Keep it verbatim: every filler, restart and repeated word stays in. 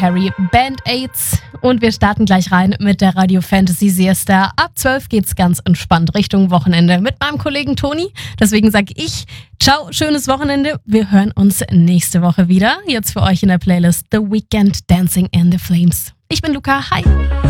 Perry, Band-Aids. Und wir starten gleich rein mit der Radio Fantasy Siesta. Ab zwölf geht's ganz entspannt Richtung Wochenende mit meinem Kollegen Toni. Deswegen sag ich, ciao, schönes Wochenende. Wir hören uns nächste Woche wieder. Jetzt für euch in der Playlist The Weeknd, Dancing in the Flames. Ich bin Luca, hi.